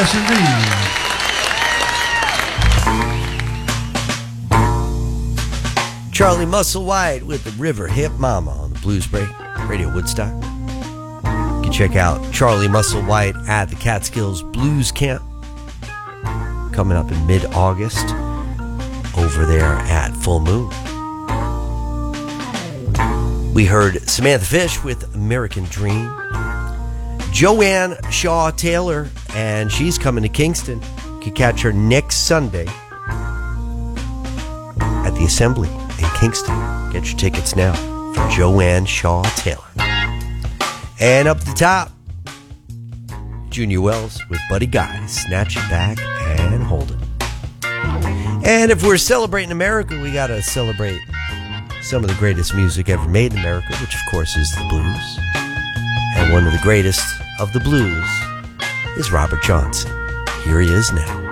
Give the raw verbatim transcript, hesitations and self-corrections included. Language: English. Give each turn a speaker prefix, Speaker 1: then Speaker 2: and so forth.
Speaker 1: Yes, indeed.
Speaker 2: Charlie Musselwhite with the River Hip Mama on the Blues Break, Radio Woodstock. You can check out Charlie Musselwhite at the Catskills Blues Camp coming up in mid-August over there at Full Moon. We heard Samantha Fish with American Dream. Joanne Shaw Taylor, and she's coming to Kingston. You can catch her next Sunday at the Assembly in Kingston. Get your tickets now for Joanne Shaw Taylor. And up the top, Junior Wells with Buddy Guy, Snatch It Back and Hold It. And if we're celebrating America, we got to celebrate some of the greatest music ever made in America, which of course is the blues. And one of the greatest of the blues is Robert Johnson. Here he is now.